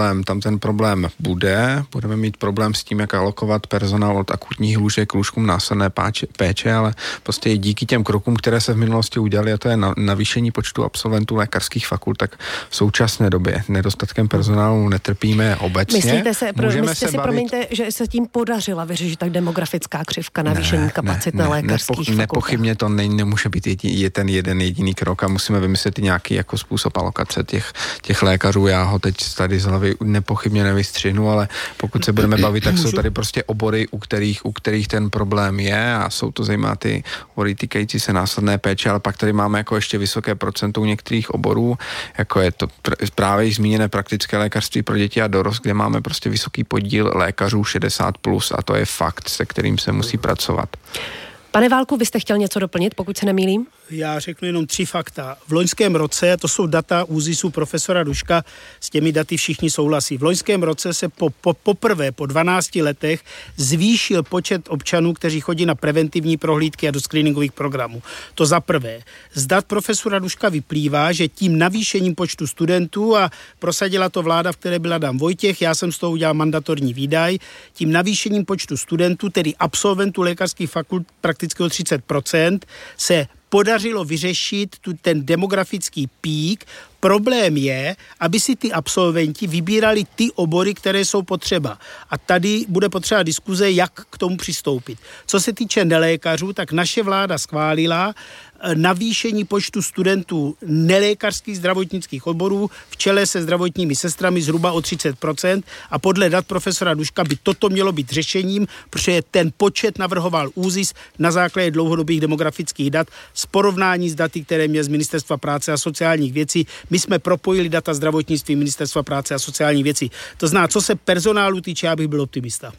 ten problém budeme mít problém s tím, jak alokovat personál od akutních lůžek k lůžkům následné péče, ale prostě i díky těm krokům, které se v minulosti udělaly, a to je navýšení počtu absolventů lékařských fakult, tak v současné době nedostatkem personálu netrpíme obecně. Myslíte si, promiňte, že se tím podařila vyřešit tak demografická křivka navýšení kapacit na lékařských fakultách? Nepochybně to nemůže být ten jeden jediný krok a musíme vymyslet i nějaký jako způsob alokace těch lékařů. Já ho teď tady z hlavy nepochybně nevystřihnu, ale pokud se budeme bavit, tak jsou tady prostě obory, u kterých ten problém je a jsou to zejména ty obory týkající se následné péče, ale pak tady máme jako ještě vysoké procento u některých oborů, jako je to právě již zmíněné praktické lékařství pro děti a dorost, kde máme prostě vysoký podíl lékařů 60+, a to je fakt, se kterým se musí pracovat. Pane Válku, vy jste chtěl něco doplnit, pokud se nemýlím? Já řeknu jenom 3 fakta. V loňském roce, to jsou data ÚZISu profesora Duška, s těmi daty všichni souhlasí. V loňském roce se poprvé po 12 letech zvýšil počet občanů, kteří chodí na preventivní prohlídky a do screeningových programů. To za prvé. Z dat profesora Duška vyplývá, že tím navýšením počtu studentů, a prosadila to vláda, v které byl Adam Vojtěch, já jsem z toho udělal mandatorní výdaj, tím navýšením počtu studentů, tedy absolventů lékařských fakult prakticky o 30%, se podařilo vyřešit ten demografický pík. Problém je, aby si ty absolventi vybírali ty obory, které jsou potřeba. A tady bude potřeba diskuze, jak k tomu přistoupit. Co se týče nelékařů, tak naše vláda schválila navýšení počtu studentů nelékařských zdravotnických oborů v čele se zdravotními sestrami zhruba o 30% a podle dat profesora Duška by toto mělo být řešením, protože ten počet navrhoval ÚZIS na základě dlouhodobých demografických dat s porovnání s daty, které měl z Ministerstva práce a sociálních věcí. My jsme propojili data zdravotnictví Ministerstva práce a sociálních věcí. To znamená, co se personálu týče, já bych byl optimista.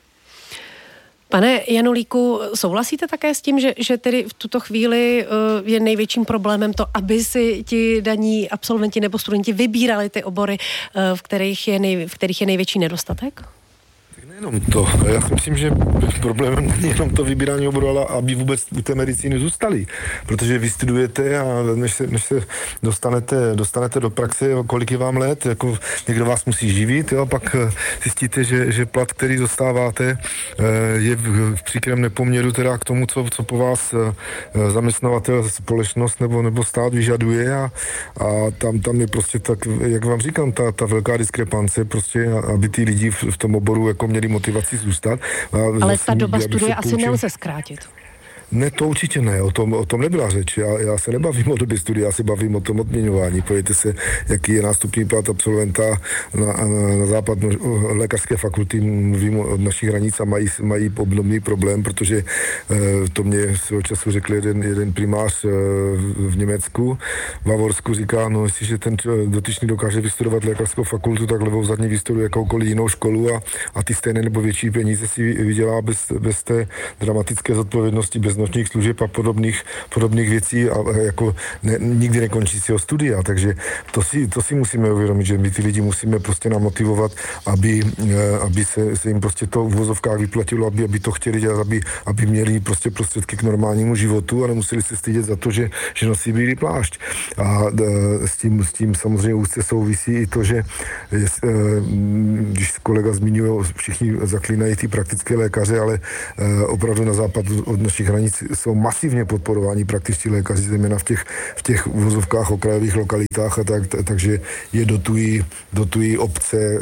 Pane Janulíku, souhlasíte také s tím, že tedy v tuto chvíli je největším problémem to, aby si ti daní absolventi nebo studenti vybírali ty obory, v kterých je největší nedostatek? Nejenom to. Já si myslím, že problémem není jenom to vybírání oboru, ale aby vůbec u té medicíny zůstali. Protože vy studujete a než se dostanete do praxe, kolik je vám let, jako někdo vás musí živit, jo, a pak zjistíte, že plat, který dostáváte, je v příkrém nepoměru teda k tomu, co po vás zaměstnavatel, společnost nebo stát vyžaduje a tam je prostě tak, jak vám říkám, ta velká diskrepance prostě, aby ty lidi v tom oboru jako měli motivaci zůstat. Ale ta doba studie asi nelze zkrátit. Ne, to určitě ne, o tom nebyla řeč. Já se nebavím o době studia, já se bavím o tom odměňování. Pojďte se, jaký je nástupní plat absolventa na západ lékařské fakulty, mluvím od našich hranic a mají obdobný problém, protože to mě svého času řekl jeden primář v Německu, v Bavorsku, říká, no jestliže ten dotyčný dokáže vystudovat lékařskou fakultu, tak levou zadní vystuduje jakoukoliv jinou školu a ty stejné nebo větší peníze si vydělá bez té dramatické zodpovědnosti, bez nočních služeb a podobných věcí a jako nikdy nekončícího studia, takže to si musíme uvědomit, že my ty lidi musíme prostě namotivovat, aby se jim prostě to v uvozovkách vyplatilo, aby to chtěli dělat, aby měli prostě prostředky k normálnímu životu a nemuseli se stydět za to, že nosí bílý plášť. A s tím samozřejmě úzce souvisí i to, že když kolega zmiňuje, všichni zaklínají ty praktické lékaře, ale opravdu na západ od našich hranic jsou masivně podporováni praktičtí lékaři, zejména v těch uvozovkách okrajových lokalitách a takže je dotují obce,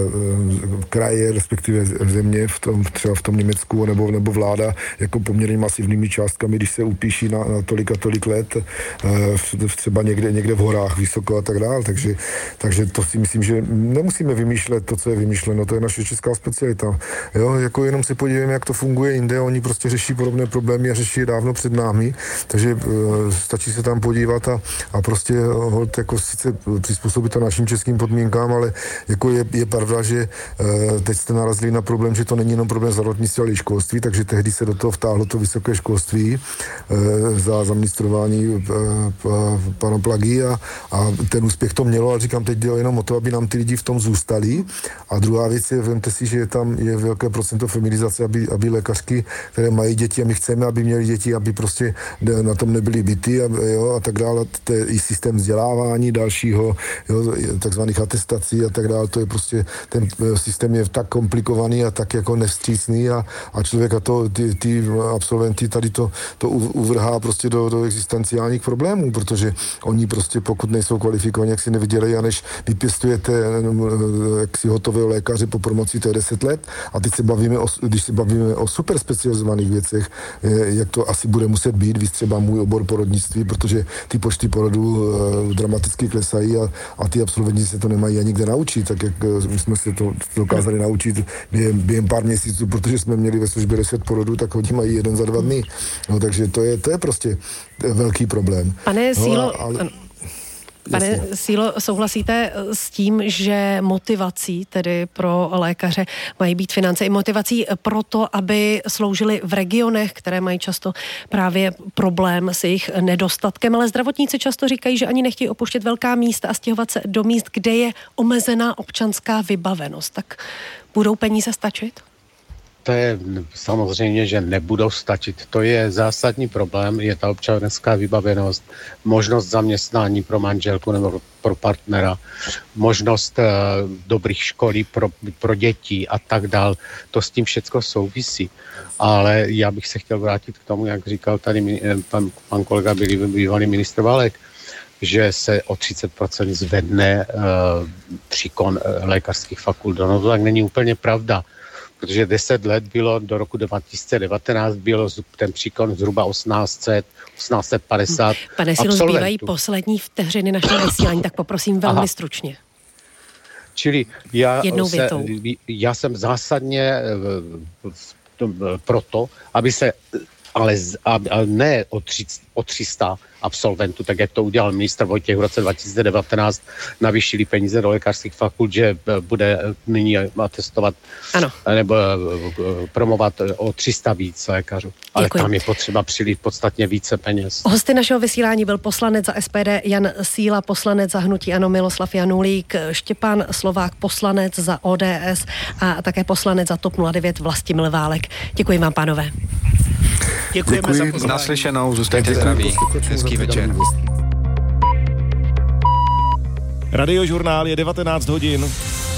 kraje, respektive země třeba v tom Německu nebo vláda jako poměrně masivními částkami, když se upíší na tolik a tolik let, třeba někde v horách vysoko a tak dále. Takže to si myslím, že nemusíme vymýšlet to, co je vymýšleno, to je naše česká specialita. Jo, jako jenom se podívejme, jak to funguje jinde, oni prostě řeší podobné problémy a řeší je dávno před námi, takže stačí se tam podívat a prostě holt jako sice přizpůsobit to našim českým podmínkám, ale jako je pravda, že teď jste narazili na problém, že to není jenom problém zdravotnictví, ale i školství, takže tehdy se do toho vtáhlo to vysoké školství za ministrování pana Plagy a ten úspěch to mělo, ale říkám, teď jde jenom o to, aby nám ty lidi v tom zůstali. A druhá věc je, vemte si, že tam je velké procento feminizace, aby lékařky, které mají děti a my chceme, aby měli děti, aby prostě na tom nebyly byty a tak dále. To je i systém vzdělávání dalšího, jo, takzvaných atestací a tak dále. To je prostě, ten systém je tak komplikovaný a tak jako nevstřícný a člověk a ty absolventi tady to uvrhá prostě do existenciálních problémů, protože oni prostě pokud nejsou kvalifikovaní, jak si nevydělají, a než vypěstujete jaksi hotového lékaře po promoci, to je 10 let a teď když se bavíme o super specializovaných věcech, jak to asi bude muset být, víc třeba můj obor porodnictví, protože ty počty porodů dramaticky klesají a ty absolventi se to nemají ani kde naučit, tak jak my jsme se to dokázali naučit během pár měsíců, protože jsme měli ve službě 10 porodů, tak hodí mají 1 za 2 dny. No, takže to je prostě velký problém. Pane Sílo, Pane Sílo, souhlasíte s tím, že motivací tedy pro lékaře mají být finance i motivací pro to, aby sloužili v regionech, které mají často právě problém s jejich nedostatkem, ale zdravotníci často říkají, že ani nechtějí opuštět velká místa a stěhovat se do míst, kde je omezená občanská vybavenost. Tak budou peníze stačit? To je samozřejmě, že nebudou stačit. To je zásadní problém, je ta občanská vybavenost, možnost zaměstnání pro manželku nebo pro partnera, možnost dobrých školí pro děti a tak dál. To s tím všecko souvisí. Ale já bych se chtěl vrátit k tomu, jak říkal tady pan kolega bývalý ministr Válek, že se o 30% zvedne příkon lékařských fakult. No to tak není úplně pravda. Protože 10 let bylo, do roku 2019 bylo ten příkon zhruba 1850 Pane Sílo, zbývají poslední vteřiny našeho vysílání, tak poprosím velmi stručně. Čili já jsem zásadně proto, aby se, ale ne o 300 absolventů, tak jak to udělal ministr Vojtěch v roce 2019, navýšili peníze do lékařských fakult, že bude nyní atestovat nebo promovat o 300 víc lékařů. Ale Děkuji. Tam je potřeba přilít podstatně více peněz. Hosty našeho vysílání byl poslanec za SPD Jan Síla, poslanec za hnutí ANO Miloslav Janulík, Štěpán Slovák, poslanec za ODS a také poslanec za TOP 09 Vlastimil Válek. Děkuji vám, pánové. Děkujeme za pozvání. Naslyšenou, zůstaňte zdraví. Hezký večer. Radiožurnál je 19 hodin.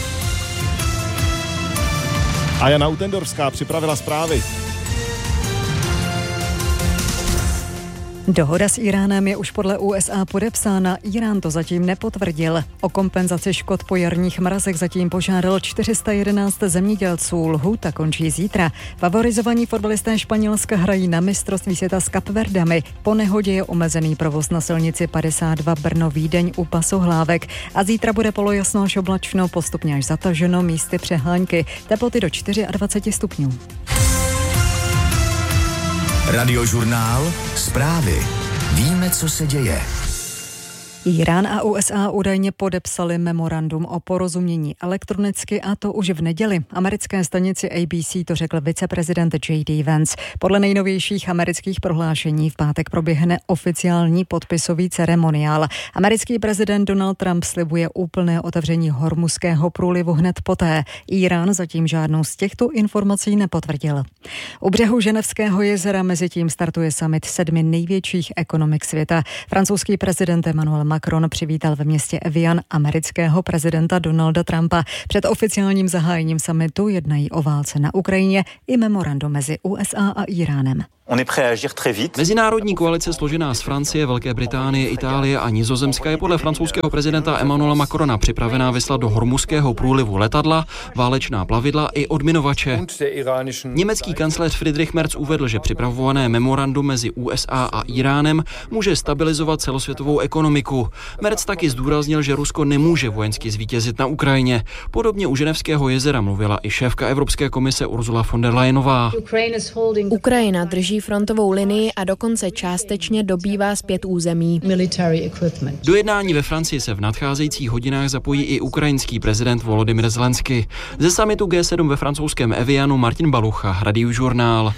A Jana Utendorská připravila zprávy. Dohoda s Íránem je už podle USA podepsána, Írán to zatím nepotvrdil. O kompenzaci škod po jarních mrazech zatím požádalo 411 zemědělců. Lhůta končí zítra. Favorizovaní fotbalisté Španělska hrají na mistrovství světa s Kapverdami. Po nehodě je omezený provoz na silnici 52 Brno-Vídeň u Pasohlávek a zítra bude polojasno až oblačno, postupně až zataženo, místy přehánky. Teploty do 24 stupňů. Radiožurnál, zprávy. Víme, co se děje. Irán a USA údajně podepsali memorandum o porozumění elektronicky, a to už v neděli. Americké stanici ABC to řekl viceprezident J.D. Vance. Podle nejnovějších amerických prohlášení v pátek proběhne oficiální podpisový ceremoniál. Americký prezident Donald Trump slibuje úplné otevření Hormuzského průlivu hned poté. Irán zatím žádnou z těchto informací nepotvrdil. U břehu Ženevského jezera mezitím startuje summit 7 největších ekonomik světa. Francouzský prezident Emmanuel Macron přivítal ve městě Evian amerického prezidenta Donalda Trumpa. Před oficiálním zahájením summitu jednají o válce na Ukrajině i memorandum mezi USA a Iránem. Mezinárodní koalice složená z Francie, Velké Británie, Itálie a Nizozemska je podle francouzského prezidenta Emmanuela Macrona připravená vyslat do Hormuzského průlivu letadla, válečná plavidla i odminovače. Německý kancléř Friedrich Merz uvedl, že připravované memorandum mezi USA a Iránem může stabilizovat celosvětovou ekonomiku. Merz taky zdůraznil, že Rusko nemůže vojensky zvítězit na Ukrajině. Podobně u Ženevského jezera mluvila i šéfka Evropské komise Ursula von der Leyenová. Ukrajina drží frontovou linii a dokonce částečně dobývá zpět území. Do jednání ve Francii se v nadcházejících hodinách zapojí i ukrajinský prezident Volodymyr Zelenský. Ze summitu G7 ve francouzském Evianu Martin Balucha, Radiožurnál.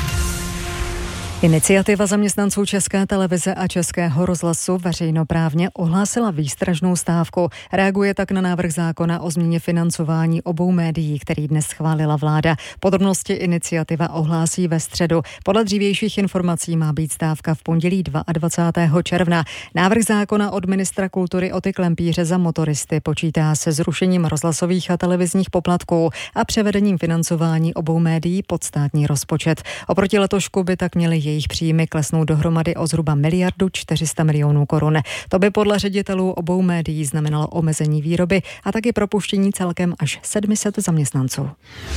Iniciativa zaměstnanců České televize a Českého rozhlasu veřejnoprávně ohlásila výstražnou stávku. Reaguje tak na návrh zákona o změně financování obou médií, který dnes schválila vláda. Podrobnosti iniciativa ohlásí ve středu. Podle dřívějších informací má být stávka v pondělí 22. června. Návrh zákona od ministra kultury Oty Klempíře za motoristy počítá se zrušením rozhlasových a televizních poplatků a převedením financování obou médií pod státní rozpočet. Oproti letošku by tak měly jejich příjmy klesnou dohromady o zhruba 1 400 000 000 korun. To by podle ředitelů obou médií znamenalo omezení výroby a taky propuštění celkem až 700 zaměstnanců.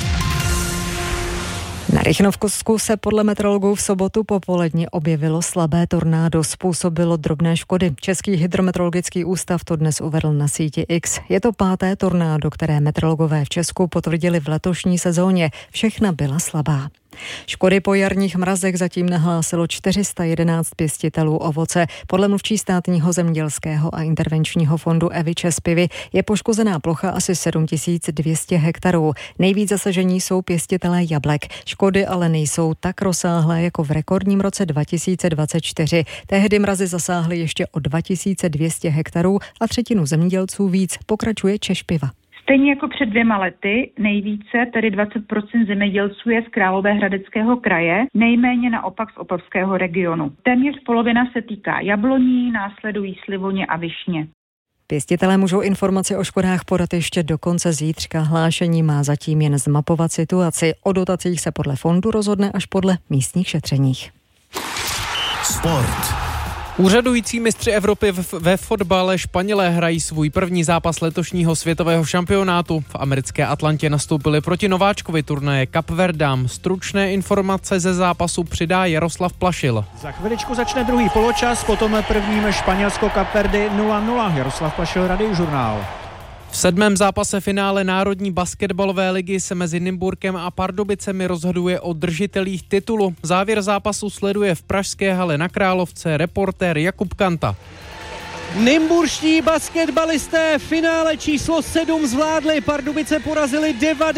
Na Rychnovsku se podle meteorologů v sobotu popoledni objevilo slabé tornádo, způsobilo drobné škody. Český hydrometeorologický ústav to dnes uvedl na síti X. Je to 5. tornádo, které meteorologové v Česku potvrdili v letošní sezóně. Všechna byla slabá. Škody po jarních mrazech zatím nahlásilo 411 pěstitelů ovoce. Podle mluvčí státního zemědělského a intervenčního fondu Evy Čespivy je poškozená plocha asi 7200 hektarů. Nejvíc zasažení jsou pěstitelé jablek. Škody ale nejsou tak rozsáhlé jako v rekordním roce 2024. Tehdy mrazy zasáhly ještě o 2200 hektarů a třetinu zemědělců víc, pokračuje Češpiva. Stejně jako před 2 lety, nejvíce, tedy 20% zemědělců je z Královéhradeckého kraje, nejméně naopak z Opavského regionu. Téměř polovina se týká jabloní, následují slivoně a višně. Pěstitelé můžou informaci o škodách podat ještě do konce zítřka. Hlášení má zatím jen zmapovat situaci. O dotacích se podle fondu rozhodne až podle místních šetřeních. Sport. Úřadující mistři Evropy ve fotbale Španělé hrají svůj první zápas letošního světového šampionátu. V americké Atlantě nastoupili proti nováčkovi turnaje Kapverdám. Stručné informace ze zápasu přidá Jaroslav Plašil. Za chviličku začne druhý poločas, potom prvním Španělsko-Kapverdy 0-0. Jaroslav Plašil, Radiožurnál. V 7. zápase finále Národní basketbalové ligy se mezi Nymburkem a Pardubicemi rozhoduje o držitelích titulu. Závěr zápasu sleduje v pražské hale na Královce reportér Jakub Kanta. Nymburští basketbalisté v finále číslo 7 zvládli, Pardubice porazili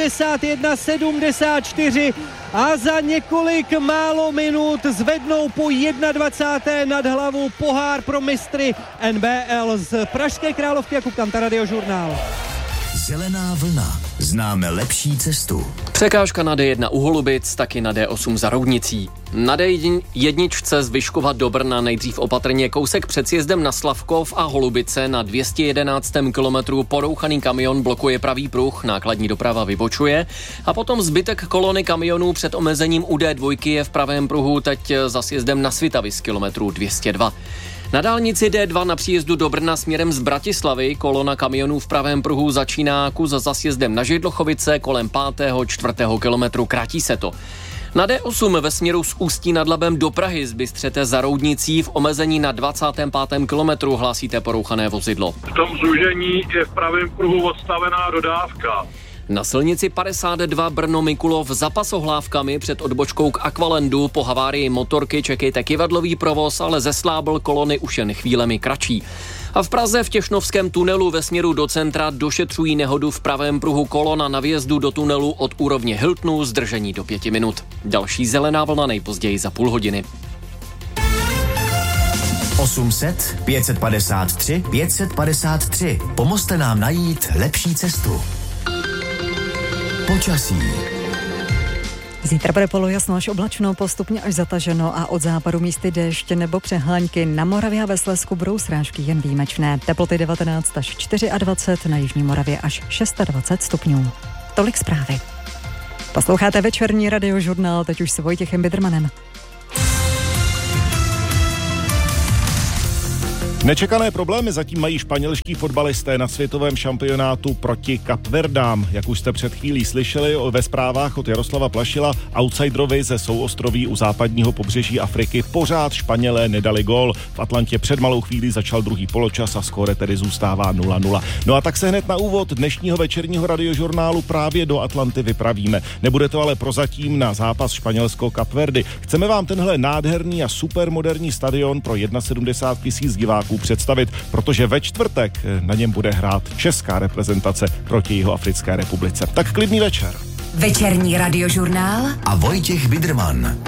91-74 a za několik málo minut zvednou po 21. nad hlavu pohár pro mistry NBL. Z pražské Královky Jakub Kanta, Radiožurnál. Zelená vlna. Známe lepší cestu. Překážka na D1 u Holubic, taky na D8 za Roudnicí. Na D1 z Vyškova do Brna nejdřív opatrně kousek před sjezdem na Slavkov a Holubice na 211. kilometru porouchaný kamion blokuje pravý pruh, nákladní doprava vybočuje a potom zbytek kolony kamionů před omezením u D2 je v pravém pruhu teď za sjezdem na Svitavy z kilometru 202. Na dálnici D2 na příjezdu do Brna směrem z Bratislavy kolona kamionů v pravém pruhu začíná kus za sjezdem na Židlochovice kolem 5. 4. kilometru, krátí se to. Na D8 ve směru z Ústí nad Labem do Prahy zbystřete za Roudnicí v omezení na 25. kilometru, hlásíte porouchané vozidlo. V tom zúžení je v pravém pruhu odstavená dodávka. Na silnici 52 Brno-Mikulov za pasohlávkami před odbočkou k Aqualandu po havárii motorky čekejte kyvadlový provoz, ale zeslábl kolony už jen chvílemi kratší. A v Praze v Těšnovském tunelu ve směru do centra došetřují nehodu v pravém pruhu kolona na vjezdu do tunelu od úrovně Hiltnu, zdržení do 5 minut. Další zelená vlna nejpozději za půl hodiny. 800 553 553. Pomozte nám najít lepší cestu. Počasí. Zítra bude polojasno až oblačno, postupně až zataženo a od západu místy déšť nebo přehánky. Na Moravě a ve Slezsku budou srážky jen výjimečné. Teploty 19 až 24, na jižní Moravě až 26 stupňů. Tolik zprávy. Posloucháte večerní radiožurnál, teď už s Vojtěchem Bidrmanem. Nečekané problémy zatím mají španělští fotbalisté na světovém šampionátu proti Kapverdám. Jak už jste před chvílí slyšeli ve zprávách od Jaroslava Plašila, outsiderovi ze souostroví u západního pobřeží Afriky pořád Španělé nedali gól. V Atlantě před malou chvílí začal druhý poločas a skóre tedy zůstává 0-0. No a tak se hned na úvod dnešního večerního radiožurnálu právě do Atlanty vypravíme. Nebude to ale prozatím na zápas Španělsko-Kapverdy. Chceme vám tenhle nádherný a supermoderní stadion pro 71 000 diváků představit, protože ve čtvrtek na něm bude hrát česká reprezentace proti Jihoafrické republice. Tak klidný večer. Večerní radiožurnál a Vojtěch Bidrman.